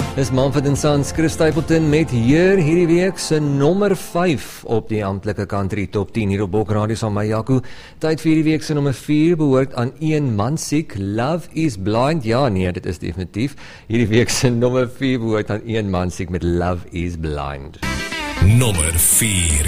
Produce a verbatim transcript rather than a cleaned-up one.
Dis Manfred en Sons, Chris Stapleton met hier hierdie week se nommer vyf op die amptelike country top tien hier op Bok Radio saam met my Jaco. Tyd vir hierdie week se nommer vier behoort aan Ian Mansik, Love is Blind. Ja nee, dit is definitief. Hierdie week se nommer vier behoort aan Ian Mansik met Love is Blind. Nommer vier.